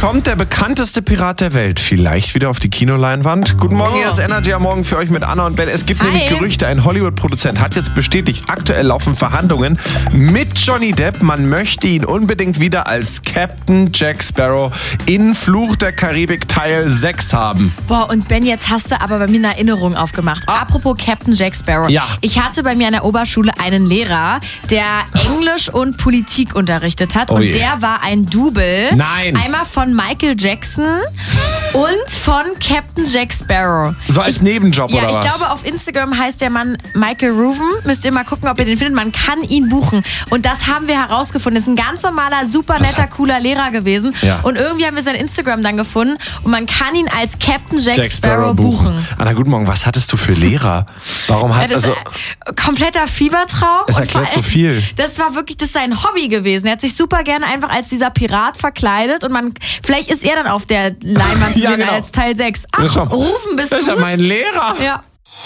kommt der bekannteste Pirat der Welt vielleicht wieder auf die Kinoleinwand? Guten Morgen, hier ist Energy am Morgen für euch mit Anna und Ben. Es gibt nämlich Gerüchte, ein Hollywood-Produzent hat jetzt bestätigt, aktuell laufen Verhandlungen mit Johnny Depp. Man möchte ihn unbedingt wieder als Captain Jack Sparrow in Fluch der Karibik Teil 6 haben. Boah, und Ben, jetzt hast du aber bei mir eine Erinnerung aufgemacht. Apropos Captain Jack Sparrow. Ja. Ich hatte bei mir an der Oberschule einen Lehrer, der Englisch und Politik unterrichtet hat. Und der war ein Double. Nein. Einmal von Michael Jackson und von Captain Jack Sparrow. So als Nebenjob oder was? Ja, ich glaube, auf Instagram heißt der Mann Michael Ruven. Müsst ihr mal gucken, ob ihr den findet. Man kann ihn buchen. Und das haben wir herausgefunden. Das ist ein ganz normaler, super netter, cooler Lehrer gewesen. Ja. Und irgendwie haben wir sein Instagram dann gefunden. Und man kann ihn als Captain Jack Sparrow buchen. Anna, guten Morgen. Was hattest du für Lehrer? Warum hat das ist kompletter Fiebertraum. Es erklärt so viel. Das war wirklich, das ist sein Hobby gewesen. Er hat sich super gerne einfach als dieser Pirat verkleidet. Und vielleicht ist er dann auf der Leinwand zu sehen als Teil 6. Ach, Rufen bist du. Das ist ja mein Lehrer. Ja.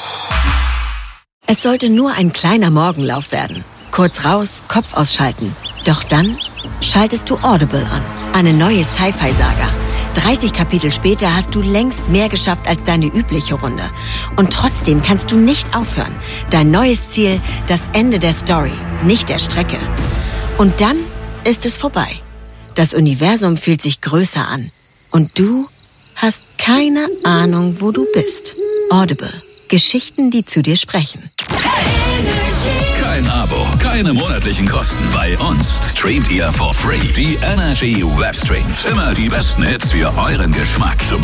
Es sollte nur ein kleiner Morgenlauf werden. Kurz raus, Kopf ausschalten. Doch dann schaltest du Audible an. Eine neue Sci-Fi-Saga. 30 Kapitel später hast du längst mehr geschafft als deine übliche Runde. Und trotzdem kannst du nicht aufhören. Dein neues Ziel, das Ende der Story, nicht der Strecke. Und dann ist es vorbei. Das Universum fühlt sich größer an. Und du hast keine Ahnung, wo du bist. Audible. Geschichten, die zu dir sprechen. Kein Abo, keine monatlichen Kosten. Bei uns streamt ihr for free. Die Energy Webstreams. Immer die besten Hits für euren Geschmack.